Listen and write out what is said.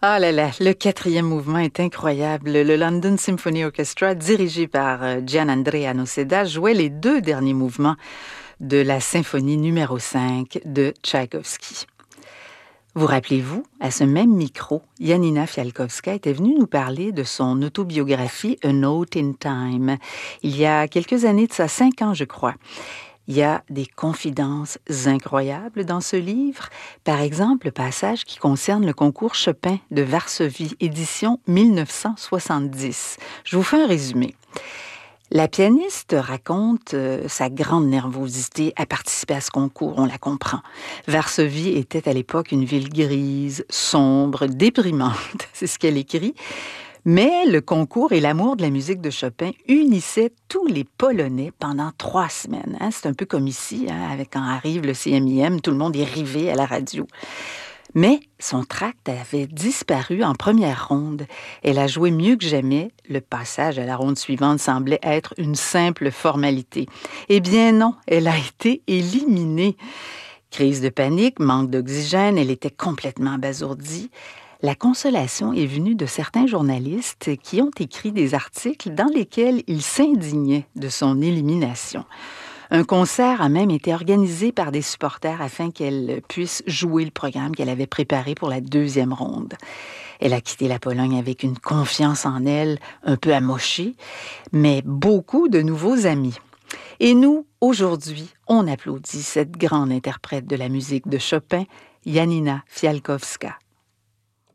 Ah là là, le quatrième mouvement est incroyable. Le London Symphony Orchestra, dirigé par Gianandrea Noseda, jouait les deux derniers mouvements de la symphonie numéro 5 de Tchaïkovski. Vous rappelez-vous, à ce même micro, Janina Fialkowska était venue nous parler de son autobiographie A Note in Time, il y a quelques années de ça, 5 ans je crois. Il y a des confidences incroyables dans ce livre. Par exemple, le passage qui concerne le concours Chopin de Varsovie, édition 1970. Je vous fais un résumé. La pianiste raconte sa grande nervosité à participer à ce concours, on la comprend. Varsovie était à l'époque une ville grise, sombre, déprimante, c'est ce qu'elle écrit. Mais le concours et l'amour de la musique de Chopin unissaient tous les Polonais pendant 3 semaines. C'est un peu comme ici, quand arrive le CMIM, tout le monde est rivé à la radio. Mais son tract avait disparu en première ronde. Elle a joué mieux que jamais. Le passage à la ronde suivante semblait être une simple formalité. Eh bien non, elle a été éliminée. Crise de panique, manque d'oxygène, elle était complètement abasourdie. La consolation est venue de certains journalistes qui ont écrit des articles dans lesquels ils s'indignaient de son élimination. Un concert a même été organisé par des supporters afin qu'elle puisse jouer le programme qu'elle avait préparé pour la deuxième ronde. Elle a quitté la Pologne avec une confiance en elle un peu amochée, mais beaucoup de nouveaux amis. Et nous, aujourd'hui, on applaudit cette grande interprète de la musique de Chopin, Janina Fialkowska.